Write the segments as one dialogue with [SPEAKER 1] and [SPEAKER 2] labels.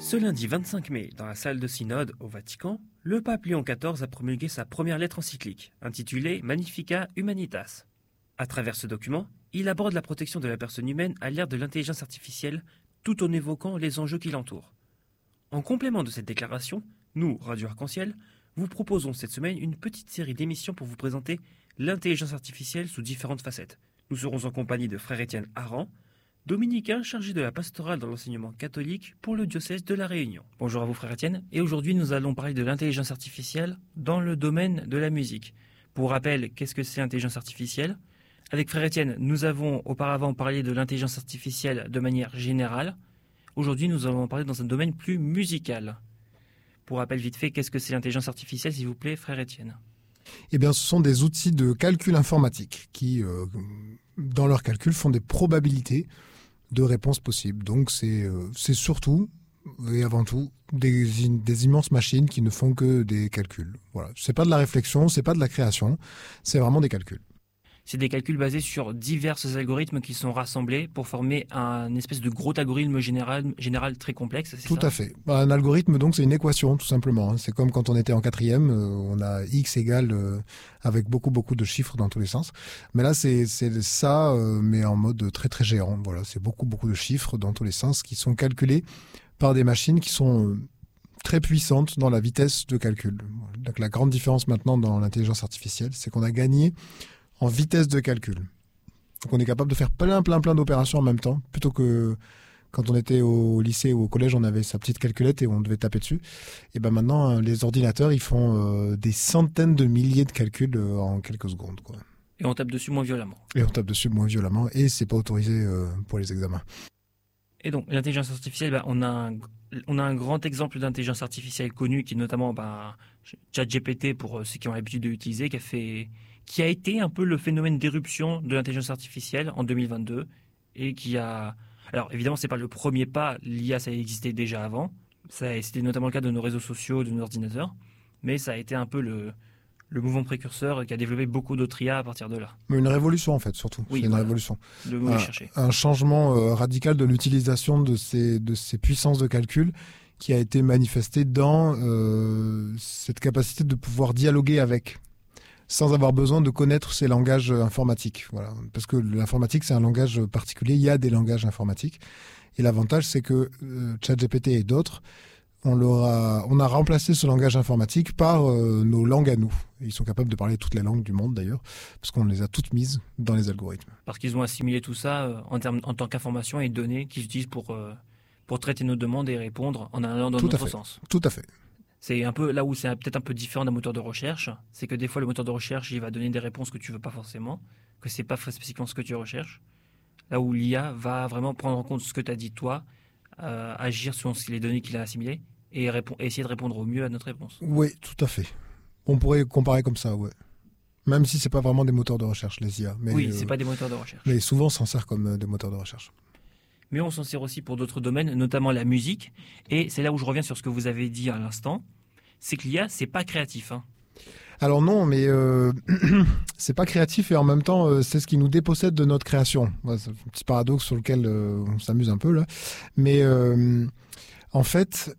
[SPEAKER 1] Ce lundi 25 mai, dans la salle de synode au Vatican, le pape Léon XIV a promulgué sa première lettre encyclique, intitulée Magnificat Humanitas. À travers ce document, il aborde la protection de la personne humaine à l'ère de l'intelligence artificielle, tout en évoquant les enjeux qui l'entourent. En complément de cette déclaration, nous, Radio Arc-en-Ciel, vous proposons cette semaine une petite série d'émissions pour vous présenter l'intelligence artificielle sous différentes facettes. Nous serons en compagnie de frère Étienne Aran, dominicain chargé de la pastorale dans l'enseignement catholique pour le diocèse de La Réunion. Bonjour à vous frère Étienne, et aujourd'hui nous allons parler de l'intelligence artificielle dans le domaine de la musique. Pour rappel, qu'est-ce que c'est l'intelligence artificielle ? Avec frère Étienne, nous avons auparavant parlé de l'intelligence artificielle de manière générale. Aujourd'hui nous allons en parler dans un domaine plus musical. Pour rappel vite fait, qu'est-ce que c'est l'intelligence artificielle, s'il vous plaît, frère Étienne ?
[SPEAKER 2] Eh bien, ce sont des outils de calcul informatique qui, dans leur calcul, font des probabilités de réponses possibles. Donc, c'est surtout et avant tout des immenses machines qui ne font que des calculs. Voilà. C'est pas de la réflexion, c'est pas de la création, c'est vraiment des calculs.
[SPEAKER 1] C'est des calculs basés sur divers algorithmes qui sont rassemblés pour former un espèce de gros algorithme général très complexe, c'est ça ?
[SPEAKER 2] Tout à fait. Un algorithme, donc, c'est une équation, tout simplement. C'est comme quand on était en quatrième, on a x égale avec beaucoup de chiffres dans tous les sens. Mais là, c'est ça, mais en mode très très géant. Voilà, c'est beaucoup de chiffres dans tous les sens qui sont calculés par des machines qui sont très puissantes dans la vitesse de calcul. Donc la grande différence maintenant dans l'intelligence artificielle, c'est qu'on a gagné en vitesse de calcul. Donc on est capable de faire plein d'opérations en même temps, plutôt que quand on était au lycée ou au collège, on avait sa petite calculette et on devait taper dessus. Et ben maintenant, les ordinateurs, ils font des centaines de milliers de calculs en quelques secondes, quoi.
[SPEAKER 1] Et on tape dessus moins violemment.
[SPEAKER 2] Et c'est pas autorisé pour les examens.
[SPEAKER 1] Et donc, l'intelligence artificielle, on a un grand exemple d'intelligence artificielle connue qui est notamment ChatGPT pour ceux qui ont l'habitude de l'utiliser, qui a été un peu le phénomène d'éruption de l'intelligence artificielle en 2022 et qui a... Alors évidemment, c'est pas le premier pas, l'IA ça existait déjà avant, c'était notamment le cas de nos réseaux sociaux, de nos ordinateurs, mais ça a été un peu le mouvement précurseur qui a développé beaucoup d'autres IA à partir de là.
[SPEAKER 2] Mais une révolution en fait, surtout.
[SPEAKER 1] Oui,
[SPEAKER 2] c'est une révolution.
[SPEAKER 1] Le mot est cherché.
[SPEAKER 2] Un changement radical de l'utilisation de ces puissances de calcul qui a été manifesté dans cette capacité de pouvoir dialoguer avec, sans avoir besoin de connaître ces langages informatiques. Voilà. Parce que l'informatique, c'est un langage particulier. Il y a des langages informatiques. Et l'avantage, c'est que ChatGPT et d'autres, on a remplacé ce langage informatique par nos langues à nous. Et ils sont capables de parler toutes les langues du monde, d'ailleurs, parce qu'on les a toutes mises dans les algorithmes.
[SPEAKER 1] Parce qu'ils ont assimilé tout ça en tant qu'information et données qu'ils utilisent pour traiter nos demandes et répondre en allant dans notre sens.
[SPEAKER 2] Tout à fait.
[SPEAKER 1] C'est un peu là où c'est peut-être un peu différent d'un moteur de recherche. C'est que des fois, le moteur de recherche, il va donner des réponses que tu veux pas forcément, que c'est pas spécifiquement ce que tu recherches. Là où l'IA va vraiment prendre en compte ce que tu as dit toi, agir selon les données qu'il a assimilées et essayer de répondre au mieux à notre réponse.
[SPEAKER 2] Oui, tout à fait. On pourrait comparer comme ça, ouais. Même si c'est pas vraiment des moteurs de recherche, les IA. Mais,
[SPEAKER 1] oui, c'est pas des moteurs de recherche.
[SPEAKER 2] Mais souvent, on s'en sert comme des moteurs de recherche.
[SPEAKER 1] Mais on s'en sert aussi pour d'autres domaines, notamment la musique. Et c'est là où je reviens sur ce que vous avez dit à l'instant. C'est que l'IA, c'est pas créatif.
[SPEAKER 2] Alors non, mais c'est pas créatif et en même temps, c'est ce qui nous dépossède de notre création. Ouais, c'est un petit paradoxe sur lequel on s'amuse un peu là. Mais en fait,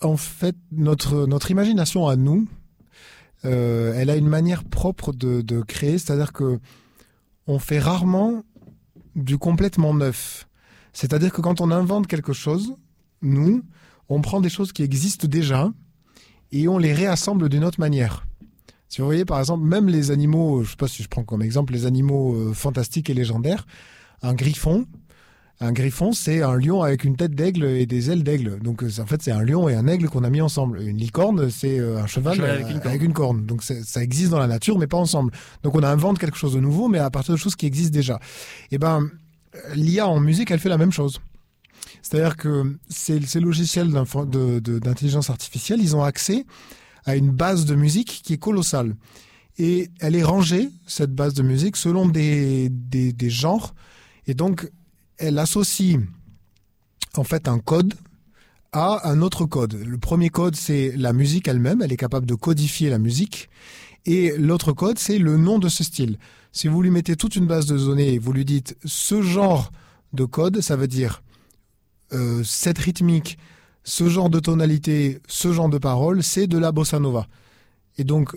[SPEAKER 2] notre imagination à nous, elle a une manière propre de créer, c'est-à-dire que on fait rarement du complètement neuf. C'est-à-dire que quand on invente quelque chose, nous, on prend des choses qui existent déjà et on les réassemble d'une autre manière. Si vous voyez, par exemple, même les animaux, je ne sais pas si je prends comme exemple les animaux fantastiques et légendaires, un griffon, c'est un lion avec une tête d'aigle et des ailes d'aigle. Donc, en fait, c'est un lion et un aigle qu'on a mis ensemble. Une licorne, c'est un cheval avec une corne. Donc, ça existe dans la nature, mais pas ensemble. Donc, on invente quelque chose de nouveau, mais à partir de choses qui existent déjà. Et ben, l'IA en musique, elle fait la même chose. C'est-à-dire que ces logiciels d'intelligence artificielle, ils ont accès à une base de musique qui est colossale. Et elle est rangée, cette base de musique, selon des genres. Et donc, elle associe en fait un code à un autre code. Le premier code, c'est la musique elle-même. Elle est capable de codifier la musique. Et l'autre code, c'est le nom de ce style. Si vous lui mettez toute une base de données et vous lui dites ce genre de code, ça veut dire cette rythmique, ce genre de tonalité, ce genre de paroles, c'est de la bossa nova. Et donc,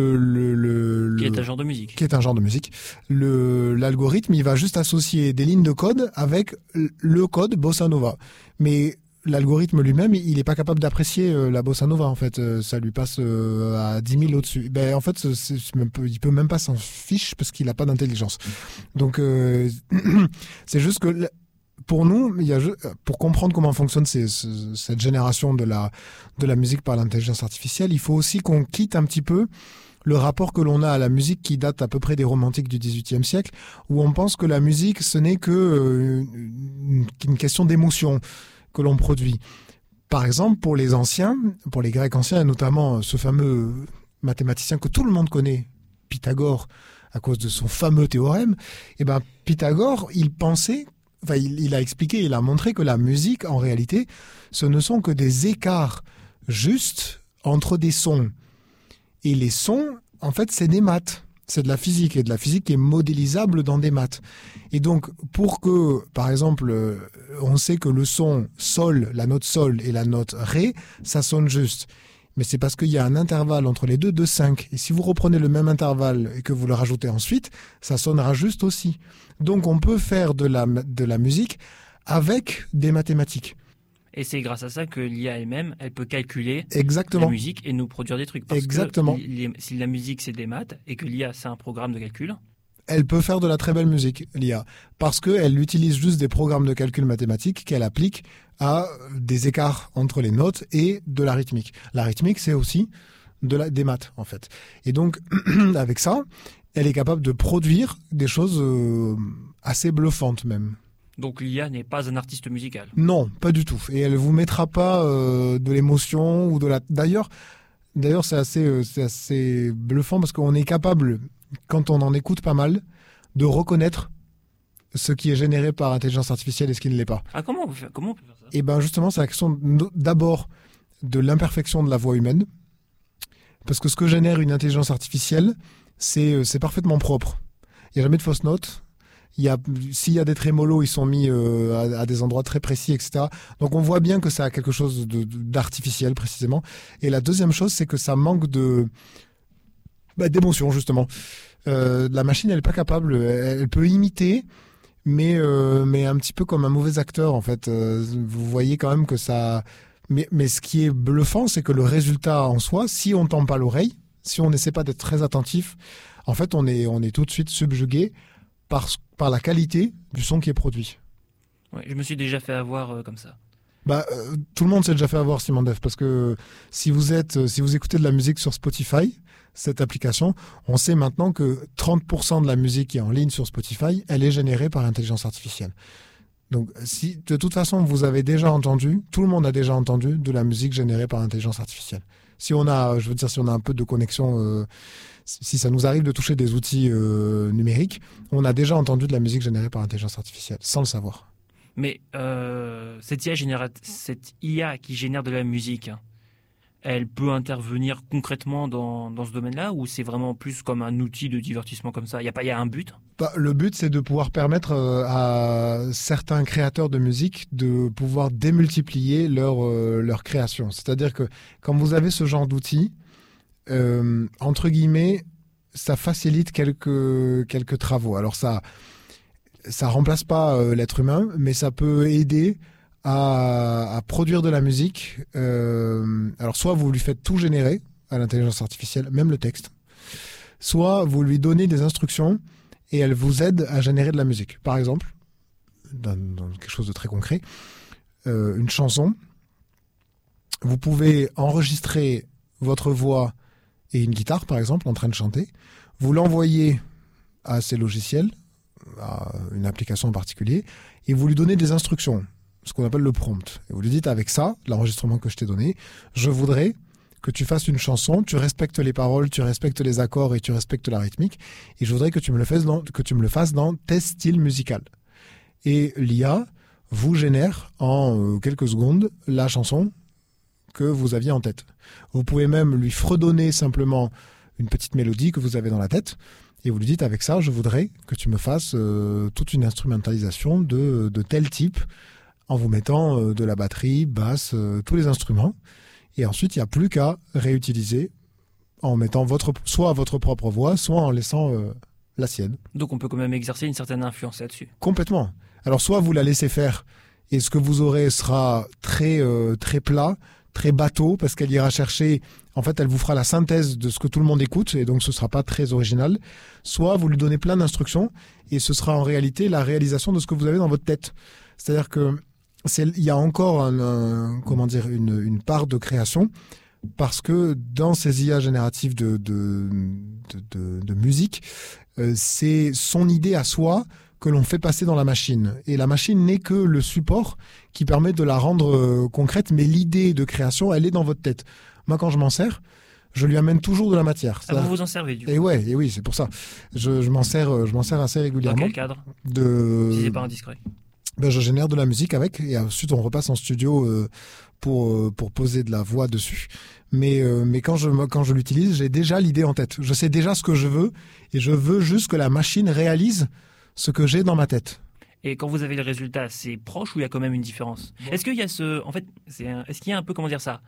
[SPEAKER 1] Qui est un genre de musique.
[SPEAKER 2] Qui est un genre de musique. L'algorithme, il va juste associer des lignes de code avec le code bossa nova. Mais l'algorithme lui-même, il n'est pas capable d'apprécier la bossa nova, en fait. Ça lui passe à 10 000 au-dessus. Ben, en fait, il peut même pas s'en fiche parce qu'il n'a pas d'intelligence. Donc, c'est juste que pour nous, pour comprendre comment fonctionne cette génération de la musique par l'intelligence artificielle, il faut aussi qu'on quitte un petit peu le rapport que l'on a à la musique qui date à peu près des romantiques du XVIIIe siècle, où on pense que la musique, ce n'est que une question d'émotion que l'on produit. Par exemple, pour les anciens, pour les Grecs anciens, et notamment ce fameux mathématicien que tout le monde connaît, Pythagore, à cause de son fameux théorème, eh ben, Pythagore, il a expliqué, il a montré que la musique, en réalité, ce ne sont que des écarts justes entre des sons. Et les sons, en fait, c'est des maths. C'est de la physique, et de la physique qui est modélisable dans des maths. Et donc, pour que, par exemple, on sait que le son sol, la note sol et la note ré, ça sonne juste. Mais c'est parce qu'il y a un intervalle entre les deux de 5. Et si vous reprenez le même intervalle et que vous le rajoutez ensuite, ça sonnera juste aussi. Donc on peut faire de la musique avec des mathématiques.
[SPEAKER 1] Et c'est grâce à ça que l'IA elle-même, elle peut calculer
[SPEAKER 2] Exactement.
[SPEAKER 1] la musique et nous produire des trucs. Parce
[SPEAKER 2] Exactement.
[SPEAKER 1] que si la musique c'est des maths et que l'IA c'est un programme de calcul,
[SPEAKER 2] elle peut faire de la très belle musique, l'IA, parce qu'elle utilise juste des programmes de calcul mathématiques qu'elle applique à des écarts entre les notes et de la rythmique. La rythmique, c'est aussi des maths, en fait. Et donc, avec ça, elle est capable de produire des choses assez bluffantes, même.
[SPEAKER 1] Donc l'IA n'est pas un artiste musical.
[SPEAKER 2] Non, pas du tout. Et elle vous mettra pas de l'émotion ou de la... D'ailleurs, c'est assez bluffant parce qu'on est capable, quand on en écoute pas mal, de reconnaître ce qui est généré par intelligence artificielle et ce qui ne l'est pas.
[SPEAKER 1] Ah, comment on peut faire ça ?
[SPEAKER 2] Et bien justement, c'est la question d'abord de l'imperfection de la voix humaine. Parce que ce que génère une intelligence artificielle, c'est parfaitement propre. Il n'y a jamais de fausses notes. S'il y a des trémolos, ils sont mis à des endroits très précis, etc. Donc on voit bien que ça a quelque chose d'artificiel précisément. Et la deuxième chose, c'est que ça manque d'émotion, justement. La machine, elle n'est pas capable. Elle peut imiter, mais un petit peu comme un mauvais acteur, en fait. Vous voyez quand même que ça... Mais ce qui est bluffant, c'est que le résultat en soi, si on ne tend pas l'oreille, si on n'essaie pas d'être très attentif, en fait, on est tout de suite subjugué par la qualité du son qui est produit.
[SPEAKER 1] Ouais, je me suis déjà fait avoir comme ça.
[SPEAKER 2] Tout le monde s'est déjà fait avoir, Simon Def, parce que si vous écoutez de la musique sur Spotify, cette application, on sait maintenant que 30% de la musique qui est en ligne sur Spotify, elle est générée par intelligence artificielle. Donc, si de toute façon vous avez déjà entendu, tout le monde a déjà entendu de la musique générée par intelligence artificielle. Si on a un peu de connexion, si ça nous arrive de toucher des outils numériques, on a déjà entendu de la musique générée par intelligence artificielle, sans le savoir.
[SPEAKER 1] Mais cette IA qui génère de la musique, elle peut intervenir concrètement dans ce domaine-là, ou c'est vraiment plus comme un outil de divertissement comme ça ? Il y a un but ?
[SPEAKER 2] Le but, c'est de pouvoir permettre à certains créateurs de musique de pouvoir démultiplier leur création. C'est-à-dire que quand vous avez ce genre d'outils, entre guillemets, ça facilite quelques travaux. Alors ça remplace pas l'être humain, mais ça peut aider à produire de la musique. Alors soit vous lui faites tout générer à l'intelligence artificielle, même le texte, soit vous lui donnez des instructions et elle vous aide à générer de la musique. Par exemple, dans quelque chose de très concret, une chanson, vous pouvez enregistrer votre voix et une guitare, par exemple, en train de chanter, vous l'envoyez à ces logiciels, à une application en particulier, et vous lui donnez des instructions, ce qu'on appelle le prompt. Et vous lui dites, avec ça, l'enregistrement que je t'ai donné, je voudrais que tu fasses une chanson, tu respectes les paroles, tu respectes les accords et tu respectes la rythmique, et je voudrais que tu me le fasses dans tes styles musicaux. Et l'IA vous génère en quelques secondes la chanson que vous aviez en tête. Vous pouvez même lui fredonner simplement une petite mélodie que vous avez dans la tête, et vous lui dites, avec ça, je voudrais que tu me fasses toute une instrumentalisation de tel type, en vous mettant de la batterie, basse, tous les instruments. Et ensuite, il n'y a plus qu'à réutiliser en mettant soit votre propre voix, soit en laissant la sienne.
[SPEAKER 1] Donc on peut quand même exercer une certaine influence là-dessus.
[SPEAKER 2] Complètement. Alors soit vous la laissez faire et ce que vous aurez sera très plat, très bateau, parce qu'elle ira chercher, en fait elle vous fera la synthèse de ce que tout le monde écoute et donc ce sera pas très original. Soit vous lui donnez plein d'instructions et ce sera en réalité la réalisation de ce que vous avez dans votre tête. C'est-à-dire que il y a encore une part de création. Parce que dans ces IA génératives de musique, c'est son idée à soi que l'on fait passer dans la machine. Et la machine n'est que le support qui permet de la rendre concrète, mais l'idée de création, elle est dans votre tête. Moi, quand je m'en sers, je lui amène toujours de la matière.
[SPEAKER 1] Ah, vous vous en servez du coup.
[SPEAKER 2] Et oui, c'est pour ça. Je m'en sers assez régulièrement.
[SPEAKER 1] Dans quel cadre Si c'est pas indiscret.
[SPEAKER 2] Je génère de la musique avec et ensuite on repasse en studio pour poser de la voix dessus. Mais quand je l'utilise, j'ai déjà l'idée en tête. Je sais déjà ce que je veux et je veux juste que la machine réalise ce que j'ai dans ma tête.
[SPEAKER 1] Et quand vous avez le résultat, c'est proche ou il y a quand même une différence ? Est-ce qu'il y a est-ce qu'il y a un peu, comment dire ça,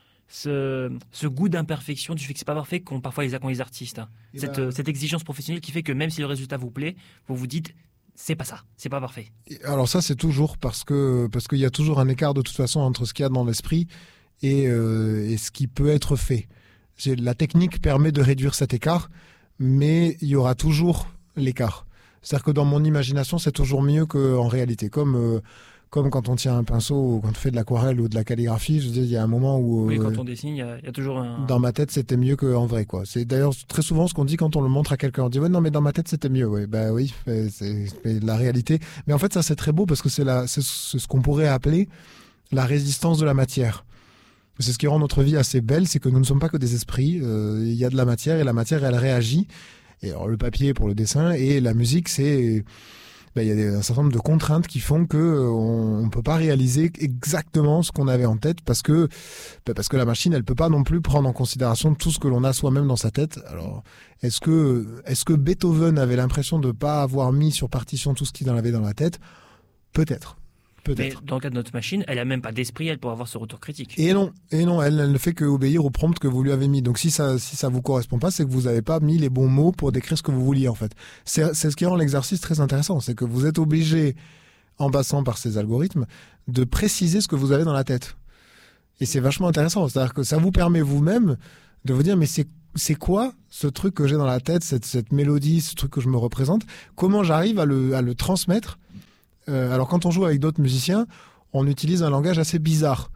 [SPEAKER 1] ce goût d'imperfection du fait que c'est pas parfait qu'ont parfois les artistes, hein. Cette exigence professionnelle qui fait que même si le résultat vous plaît, vous vous dites c'est pas ça, c'est pas parfait.
[SPEAKER 2] Alors ça c'est toujours parce qu'il y a toujours un écart de toute façon entre ce qu'il y a dans l'esprit et ce qui peut être fait. La technique permet de réduire cet écart, mais il y aura toujours l'écart. C'est-à-dire que dans mon imagination, c'est toujours mieux qu'en réalité. Comme quand on tient un pinceau ou quand on fait de l'aquarelle ou de la calligraphie, je veux dire, il y a un moment où...
[SPEAKER 1] Oui, quand on dessine, il y a toujours un...
[SPEAKER 2] Dans ma tête, c'était mieux qu'en vrai, quoi. C'est d'ailleurs très souvent ce qu'on dit quand on le montre à quelqu'un. On dit, ouais, non, mais dans ma tête, c'était mieux, ouais. Bah oui, c'est la réalité. Mais en fait, ça, c'est très beau parce que c'est ce qu'on pourrait appeler la résistance de la matière. C'est ce qui rend notre vie assez belle, c'est que nous ne sommes pas que des esprits. Il y a de la matière et la matière, elle réagit. Et alors, le papier pour le dessin et la musique, c'est... il y a un certain nombre de contraintes qui font qu'on ne peut pas réaliser exactement ce qu'on avait en tête parce que la machine, elle ne peut pas non plus prendre en considération tout ce que l'on a soi-même dans sa tête. Alors, est-ce que Beethoven avait l'impression de ne pas avoir mis sur partition tout ce qu'il en avait dans la tête ? Peut-être.
[SPEAKER 1] Mais dans le cas de notre machine, elle n'a même pas d'esprit, elle pour avoir ce retour critique.
[SPEAKER 2] Et non, elle ne fait qu'obéir au prompt que vous lui avez mis. Donc si ça vous correspond pas, c'est que vous n'avez pas mis les bons mots pour décrire ce que vous vouliez en fait. C'est ce qui rend l'exercice très intéressant, c'est que vous êtes obligé, en passant par ces algorithmes, de préciser ce que vous avez dans la tête. Et c'est vachement intéressant, c'est-à-dire que ça vous permet vous-même de vous dire mais c'est quoi ce truc que j'ai dans la tête, cette mélodie, ce truc que je me représente, comment j'arrive à le transmettre. Alors quand on joue avec d'autres musiciens, on utilise un langage assez bizarre.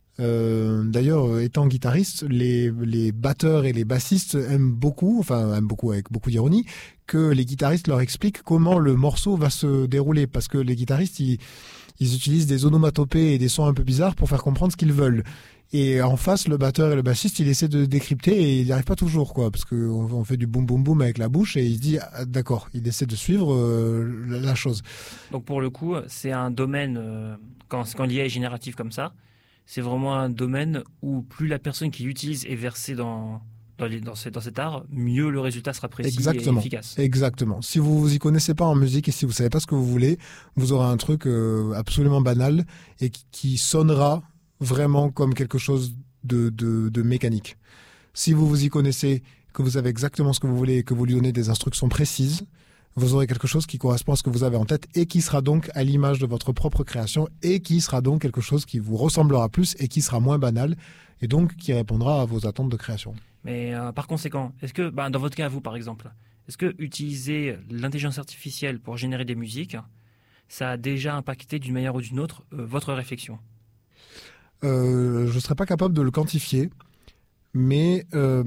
[SPEAKER 2] D'ailleurs, étant guitariste, les batteurs et les bassistes aiment beaucoup avec beaucoup d'ironie, que les guitaristes leur expliquent comment le morceau va se dérouler. Parce que les guitaristes, ils utilisent des onomatopées et des sons un peu bizarres pour faire comprendre ce qu'ils veulent. Et en face, le batteur et le bassiste, il essaie de décrypter et il n'y arrive pas toujours, quoi, parce qu'on fait du boum boum boum avec la bouche et il se dit ah, d'accord, il essaie de suivre la chose.
[SPEAKER 1] Donc pour le coup, c'est un domaine quand l'IA est générative comme ça, c'est vraiment un domaine où plus la personne qui l'utilise est versée dans cet art, mieux le résultat sera précis et efficace.
[SPEAKER 2] Exactement. Si vous vous y connaissez pas en musique et si vous savez pas ce que vous voulez, vous aurez un truc absolument banal et qui sonnera vraiment comme quelque chose de mécanique. Si vous vous y connaissez, que vous savez exactement ce que vous voulez et que vous lui donnez des instructions précises, vous aurez quelque chose qui correspond à ce que vous avez en tête et qui sera donc à l'image de votre propre création et qui sera donc quelque chose qui vous ressemblera plus et qui sera moins banal et donc qui répondra à vos attentes de création.
[SPEAKER 1] Mais par conséquent, est-ce que, dans votre cas à vous par exemple, est-ce que utiliser l'intelligence artificielle pour générer des musiques, ça a déjà impacté d'une manière ou d'une autre votre réflexion ?
[SPEAKER 2] Je ne serais pas capable de le quantifier, mais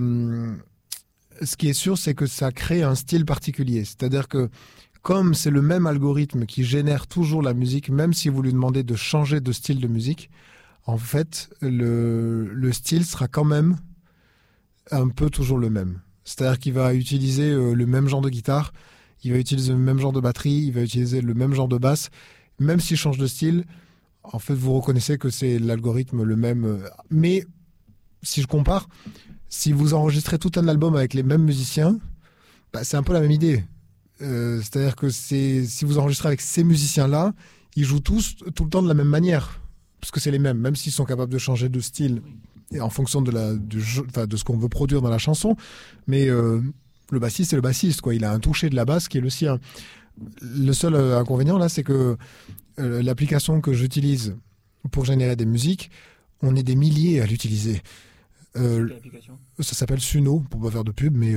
[SPEAKER 2] ce qui est sûr, c'est que ça crée un style particulier. C'est-à-dire que comme c'est le même algorithme qui génère toujours la musique, même si vous lui demandez de changer de style de musique, en fait, le style sera quand même un peu toujours le même. C'est-à-dire qu'il va utiliser le même genre de guitare, il va utiliser le même genre de batterie, il va utiliser le même genre de basse, même s'il change de style. En fait, vous reconnaissez que c'est l'algorithme le même. Mais si je compare, si vous enregistrez tout un album avec les mêmes musiciens, c'est un peu la même idée. C'est-à-dire que si vous enregistrez avec ces musiciens-là, ils jouent tous tout le temps de la même manière, parce que c'est les mêmes, même s'ils sont capables de changer de style et en fonction de ce qu'on veut produire dans la chanson. Mais le bassiste, c'est le bassiste, quoi. Il a un toucher de la basse qui est le sien. Le seul inconvénient là, c'est que l'application que j'utilise pour générer des musiques, on est des milliers à l'utiliser. Ça s'appelle Suno, pour pas faire de pub, mais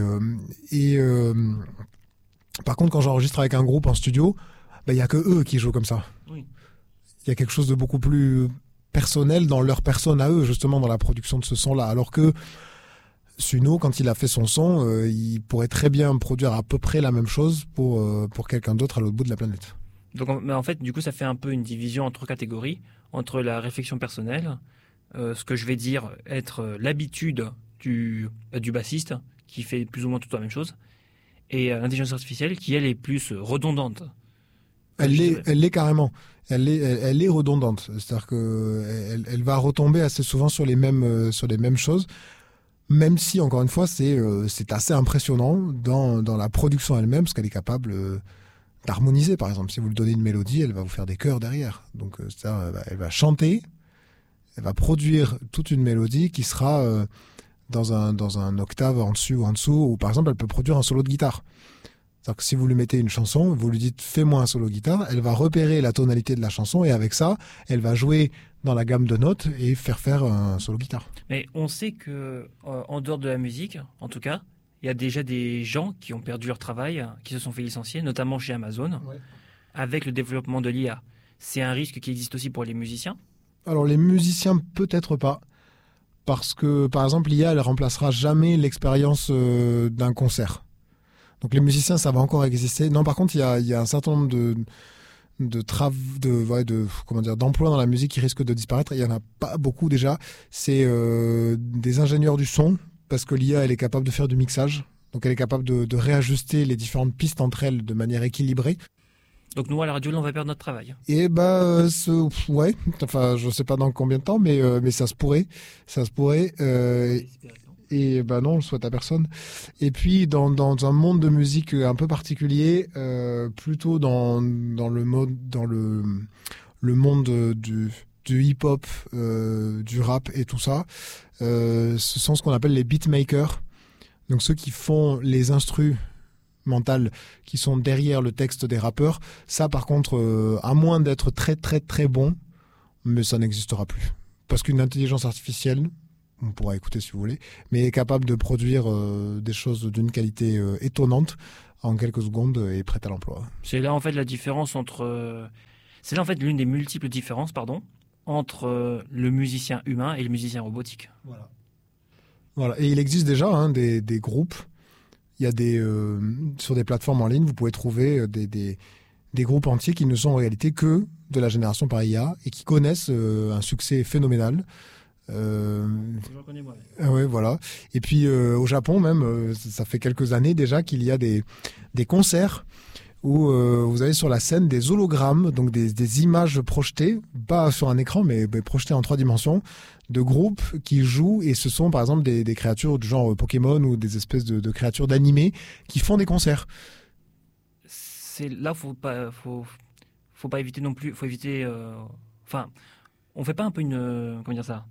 [SPEAKER 2] par contre, quand j'enregistre avec un groupe en studio, il y a que eux qui jouent comme ça. Oui. Il y a quelque chose de beaucoup plus personnel dans leur personne à eux, justement dans la production de ce son-là. Alors que Suno, quand il a fait son son, il pourrait très bien produire à peu près la même chose pour quelqu'un d'autre à l'autre bout de la planète.
[SPEAKER 1] Donc, mais en fait, du coup, ça fait un peu une division en trois catégories, entre la réflexion personnelle, ce que je vais dire être l'habitude du bassiste, qui fait plus ou moins tout la même chose, et l'intelligence artificielle, qui, elle, est plus redondante.
[SPEAKER 2] Elle l'est carrément. Elle est redondante. C'est-à-dire qu'elle va retomber assez souvent sur les mêmes choses, même si, encore une fois, c'est assez impressionnant dans la production elle-même, parce qu'elle est capable d'harmoniser. Par exemple, si vous lui donnez une mélodie, elle va vous faire des chœurs derrière. Donc, elle va chanter, elle va produire toute une mélodie qui sera dans un octave en dessus ou en dessous, ou par exemple, elle peut produire un solo de guitare. C'est-à-dire que si vous lui mettez une chanson, vous lui dites « fais-moi un solo guitare », elle va repérer la tonalité de la chanson et avec ça, elle va jouer dans la gamme de notes et faire un solo guitare.
[SPEAKER 1] Mais on sait que en dehors de la musique, en tout cas, il y a déjà des gens qui ont perdu leur travail, qui se sont fait licencier, notamment chez Amazon, avec le développement de l'IA. C'est un risque qui existe aussi pour les musiciens ?
[SPEAKER 2] Alors les musiciens, peut-être pas. Parce que, par exemple, l'IA, elle remplacera jamais l'expérience d'un concert. Donc les musiciens, ça va encore exister. Non, par contre, il y a un certain nombre d'emplois dans la musique qui risquent de disparaître. Il y en a pas beaucoup déjà. C'est des ingénieurs du son, parce que l'IA, elle est capable de faire du mixage. Donc elle est capable de réajuster les différentes pistes entre elles de manière équilibrée.
[SPEAKER 1] Donc nous, à la radio, là, on va perdre notre travail.
[SPEAKER 2] Et ouais. Enfin, je sais pas dans combien de temps, mais ça se pourrait. Ça se pourrait. Et non, on le souhaite à personne. Et puis dans un monde de musique un peu particulier, plutôt dans le monde du hip-hop, du rap et tout ça, ce sont ce qu'on appelle les beatmakers. Donc ceux qui font les instrus mentales qui sont derrière le texte des rappeurs. Ça, par contre, à moins d'être très très très bon, mais ça n'existera plus. Parce qu'une intelligence artificielle, on pourra écouter si vous voulez, mais est capable de produire des choses d'une qualité étonnante en quelques secondes et prête à l'emploi.
[SPEAKER 1] C'est là en fait la différence c'est là en fait l'une des multiples différences, entre le musicien humain et le musicien robotique.
[SPEAKER 2] Voilà. Et il existe déjà des groupes. Il y a sur des plateformes en ligne, vous pouvez trouver des groupes entiers qui ne sont en réalité que de la génération par IA et qui connaissent un succès phénoménal.
[SPEAKER 1] Je reconnais moi.
[SPEAKER 2] Ouais, voilà. Et puis au Japon même, ça fait quelques années déjà qu'il y a des concerts où vous avez sur la scène des hologrammes, donc des images projetées, pas sur un écran, mais projetées en 3 dimensions, de groupes qui jouent, et ce sont par exemple des créatures du genre Pokémon ou des espèces de créatures d'animés qui font des concerts.
[SPEAKER 1] C'est là, faut pas éviter non plus, faut éviter, on fait pas un peu comment dire ça,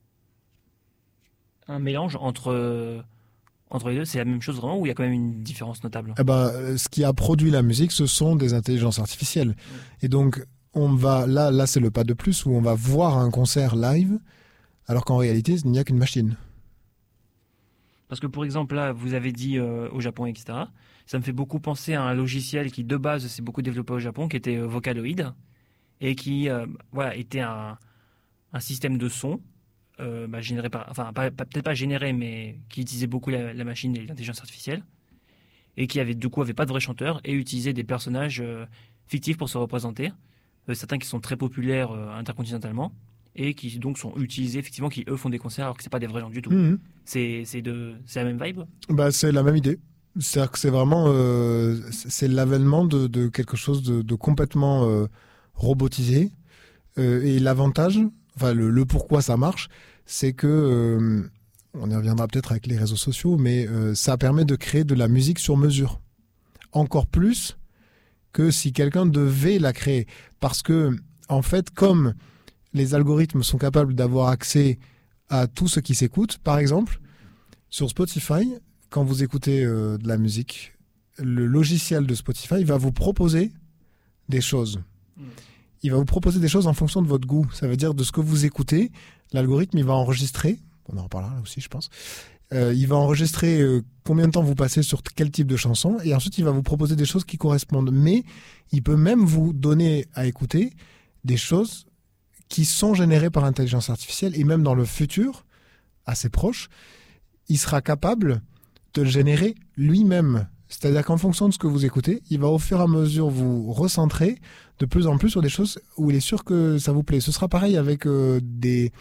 [SPEAKER 1] un mélange entre les deux, c'est la même chose vraiment, ou il y a quand même une différence notable ?
[SPEAKER 2] Ce qui a produit la musique, ce sont des intelligences artificielles. Et donc, on va là c'est le pas de plus, où on va voir un concert live, alors qu'en réalité, il n'y a qu'une machine.
[SPEAKER 1] Parce que, pour exemple, là, vous avez dit au Japon, etc. Ça me fait beaucoup penser à un logiciel qui, de base, s'est beaucoup développé au Japon, qui était Vocaloid, et qui était un système de son généré peut-être pas généré, mais qui utilisait beaucoup la machine et l'intelligence artificielle, et qui avait pas de vrai chanteur, et utilisait des personnages fictifs pour se représenter, certains qui sont très populaires intercontinentalement, et qui donc sont utilisés, effectivement, qui eux font des concerts alors que c'est pas des vrais gens du tout. Mmh. C'est la même vibe ?
[SPEAKER 2] C'est la même idée. C'est-à-dire que c'est vraiment c'est l'avènement de quelque chose de complètement robotisé, et l'avantage, le pourquoi ça marche, c'est que on y reviendra peut-être avec les réseaux sociaux, mais ça permet de créer de la musique sur mesure. Encore plus que si quelqu'un devait la créer. Parce que, en fait, comme les algorithmes sont capables d'avoir accès à tout ce qui s'écoute, par exemple, sur Spotify, quand vous écoutez de la musique, le logiciel de Spotify va vous proposer des choses. Il va vous proposer des choses en fonction de votre goût. Ça veut dire de ce que vous écoutez, l'algorithme, il va enregistrer, on en reparlera là aussi, je pense, il va enregistrer combien de temps vous passez sur quel type de chanson, et ensuite il va vous proposer des choses qui correspondent. Mais il peut même vous donner à écouter des choses qui sont générées par intelligence artificielle, et même dans le futur, assez proche, il sera capable de le générer lui-même. C'est-à-dire qu'en fonction de ce que vous écoutez, il va au fur et à mesure vous recentrer de plus en plus sur des choses où il est sûr que ça vous plaît. Ce sera pareil avec des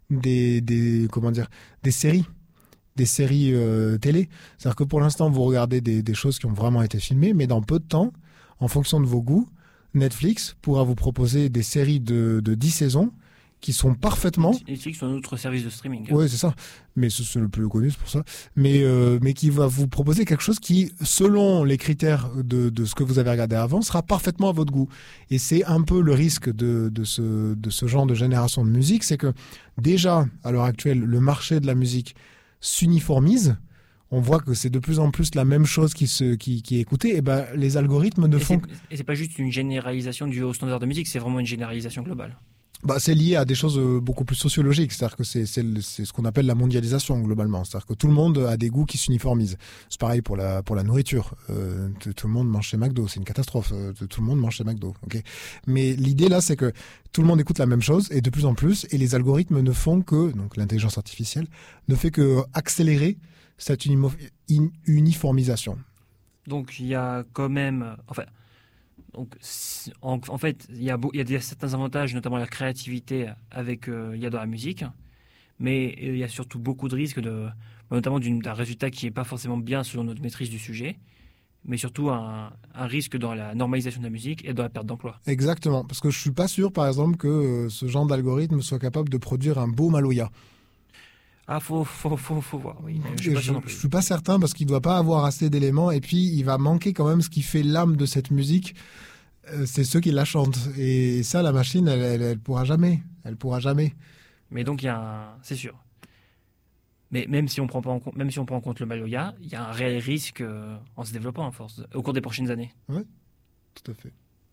[SPEAKER 2] séries. Des séries télé. C'est-à-dire que pour l'instant, vous regardez des choses qui ont vraiment été filmées, mais dans peu de temps, en fonction de vos goûts, Netflix pourra vous proposer des séries de 10 saisons qui sont parfaitement...
[SPEAKER 1] Netflix, c'est un autre service de streaming.
[SPEAKER 2] Oui, c'est ça. Mais c'est le plus connu, c'est pour ça. Mais qui va vous proposer quelque chose qui, selon les critères de ce que vous avez regardé avant, sera parfaitement à votre goût. Et c'est un peu le risque de ce genre de génération de musique, c'est que déjà, à l'heure actuelle, le marché de la musique s'uniformise. On voit que c'est de plus en plus la même chose qui est écoutée. Et ben, les algorithmes ne font...
[SPEAKER 1] Et c'est pas juste une généralisation due au standard de musique, c'est vraiment une généralisation globale.
[SPEAKER 2] Bah, c'est lié à des choses beaucoup plus sociologiques, c'est-à-dire que c'est ce qu'on appelle la mondialisation globalement, c'est-à-dire que tout le monde a des goûts qui s'uniformisent. C'est pareil pour la nourriture. Tout le monde mange chez McDo, c'est une catastrophe. Tout le monde mange chez McDo, ok. Mais l'idée là, c'est que tout le monde écoute la même chose et de plus en plus, et les algorithmes ne font que, donc l'intelligence artificielle ne fait que accélérer cette uniformisation.
[SPEAKER 1] Donc il y a quand même, donc, en fait, il y a certains avantages, notamment la créativité avec il y a dans la musique, mais il y a surtout beaucoup de risques, notamment d'un résultat qui n'est pas forcément bien selon notre maîtrise du sujet, mais surtout un risque dans la normalisation de la musique et dans la perte d'emploi.
[SPEAKER 2] Exactement, parce que je suis pas sûr, par exemple, que ce genre d'algorithme soit capable de produire un beau Maloya.
[SPEAKER 1] Ah, faut voir. Oui,
[SPEAKER 2] je suis pas certain parce qu'il doit pas avoir assez d'éléments et puis il va manquer quand même ce qui fait l'âme de cette musique. C'est ceux qui la chantent et ça, la machine, elle pourra jamais. Elle pourra jamais.
[SPEAKER 1] Mais donc c'est sûr. Mais même si on prend en compte le Maloya, il y a un réel risque en se développant à force au cours des prochaines années.
[SPEAKER 2] Oui, tout à fait.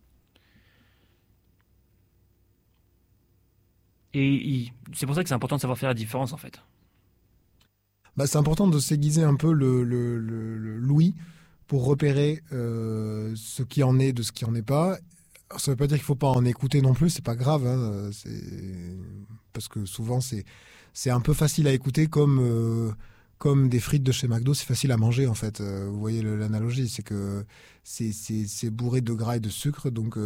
[SPEAKER 1] Et c'est pour ça que c'est important de savoir faire la différence en fait.
[SPEAKER 2] Bah, c'est important de s'aiguiser un peu l'ouïe pour repérer ce qui en est de ce qui en est pas. Alors, ça ne veut pas dire qu'il ne faut pas en écouter non plus, c'est pas grave, hein, parce que souvent c'est un peu facile à écouter comme des frites de chez McDo, c'est facile à manger en fait. Vous voyez l'analogie, c'est que c'est bourré de gras et de sucre, donc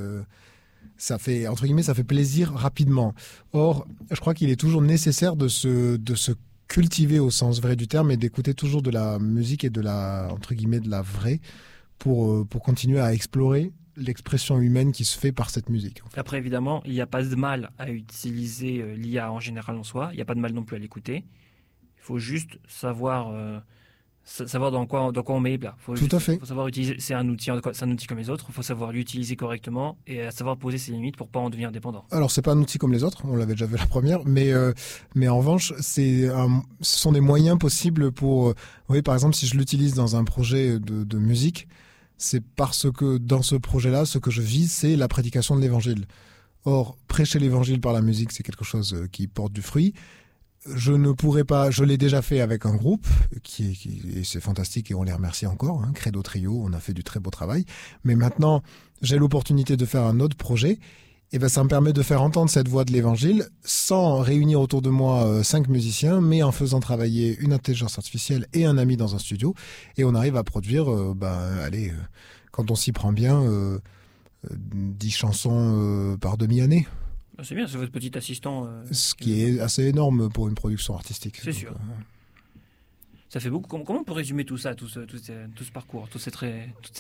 [SPEAKER 2] ça fait, entre guillemets, ça fait plaisir rapidement. Or, je crois qu'il est toujours nécessaire de se cultiver au sens vrai du terme et d'écouter toujours de la musique et de la vraie pour continuer à explorer l'expression humaine qui se fait par cette musique. En fait.
[SPEAKER 1] Après, évidemment, il n'y a pas de mal à utiliser l'IA en général en soi. Il n'y a pas de mal non plus à l'écouter. Il faut juste savoir dans quoi on met les plats.
[SPEAKER 2] Tout à fait.
[SPEAKER 1] Il faut savoir utiliser. C'est un outil comme les autres. Il faut savoir l'utiliser correctement et savoir poser ses limites pour pas en devenir dépendant.
[SPEAKER 2] Alors c'est pas un outil comme les autres. On l'avait déjà vu la première, mais en revanche, ce sont des moyens possibles pour. Oui, par exemple, si je l'utilise dans un projet de musique, c'est parce que dans ce projet-là, ce que je vise, c'est la prédication de l'évangile. Or, prêcher l'évangile par la musique, c'est quelque chose qui porte du fruit. Je ne pourrais pas, je l'ai déjà fait avec un groupe et c'est fantastique et on les remercie encore, hein, Credo Trio, on a fait du très beau travail. Mais maintenant, j'ai l'opportunité de faire un autre projet et ben ça me permet de faire entendre cette voix de l'évangile sans réunir autour de moi 5 musiciens, mais en faisant travailler une intelligence artificielle et un ami dans un studio et on arrive à produire, quand on s'y prend bien, 10 chansons par demi-année.
[SPEAKER 1] C'est bien, c'est votre petit assistant.
[SPEAKER 2] Ce qui est assez énorme pour une production artistique.
[SPEAKER 1] C'est sûr. Ça fait beaucoup. Comment on peut résumer tout ça, tout ce parcours, toute cette réflexion ?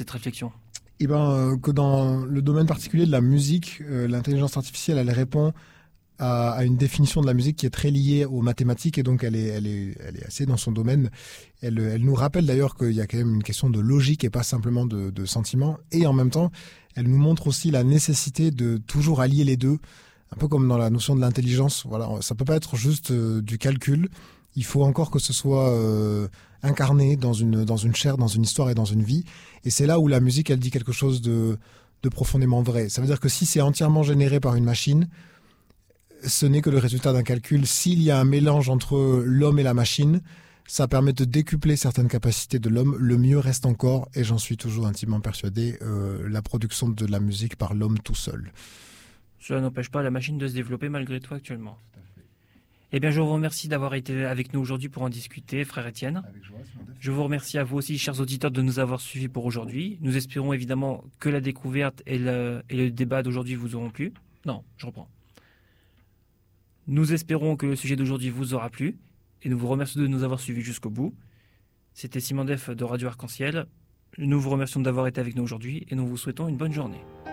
[SPEAKER 2] Que dans le domaine particulier de la musique, l'intelligence artificielle, elle répond a une définition de la musique qui est très liée aux mathématiques et donc elle est assez dans son domaine. Elle nous rappelle d'ailleurs qu'il y a quand même une question de logique et pas simplement de sentiment. Et en même temps, elle nous montre aussi la nécessité de toujours allier les deux, un peu comme dans la notion de l'intelligence. Voilà, ça peut pas être juste du calcul. Il faut encore que ce soit incarné dans une chair, dans une histoire et dans une vie. Et c'est là où la musique, elle dit quelque chose de profondément vrai. Ça veut dire que si c'est entièrement généré par une machine, ce n'est que le résultat d'un calcul. S'il y a un mélange entre l'homme et la machine, ça permet de décupler certaines capacités de l'homme. Le mieux reste encore, et j'en suis toujours intimement persuadé, la production de la musique par l'homme tout seul.
[SPEAKER 1] Cela n'empêche pas la machine de se développer malgré tout actuellement. Eh bien, je vous remercie d'avoir été avec nous aujourd'hui pour en discuter, frère Étienne.
[SPEAKER 2] Avec joie,
[SPEAKER 1] je vous remercie à vous aussi, chers auditeurs, de nous avoir suivis pour aujourd'hui. Nous espérons évidemment que la découverte et le débat d'aujourd'hui vous auront plu. Non, je reprends. Nous espérons que le sujet d'aujourd'hui vous aura plu et nous vous remercions de nous avoir suivis jusqu'au bout. C'était Simon Def de Radio Arc-en-Ciel. Nous vous remercions d'avoir été avec nous aujourd'hui et nous vous souhaitons une bonne journée.